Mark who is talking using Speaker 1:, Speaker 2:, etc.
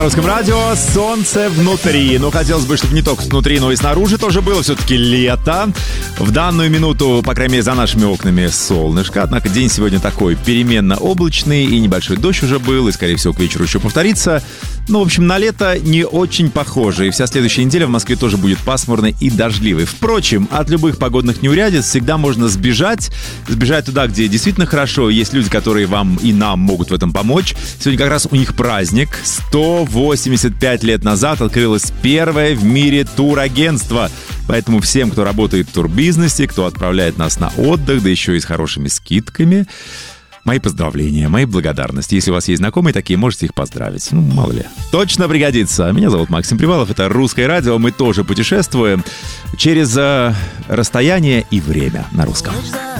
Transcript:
Speaker 1: На Русском радио солнце внутри. Но хотелось бы, чтобы не только внутри, но и снаружи тоже было. Все-таки лето. В данную минуту, по крайней мере, за нашими окнами солнышко. Однако день сегодня такой переменно облачный. И небольшой дождь уже был. И, скорее всего, к вечеру еще повторится. Ну, в общем, на лето не очень похоже. И вся следующая неделя в Москве тоже будет пасмурной и дождливой. Впрочем, от любых погодных неурядиц всегда можно сбежать. Сбежать туда, где действительно хорошо. Есть люди, которые вам и нам могут в этом помочь. Сегодня как раз у них праздник. 185 лет назад открылось первое в мире турагентство. Поэтому всем, кто работает в турбизнесе, кто отправляет нас на отдых, да еще и с хорошими скидками, мои поздравления, мои благодарности. Если у вас есть знакомые такие, можете их поздравить. Ну, мало ли. Точно пригодится. Меня зовут Максим Привалов. Это Русское радио. Мы тоже путешествуем через расстояние и время на русском.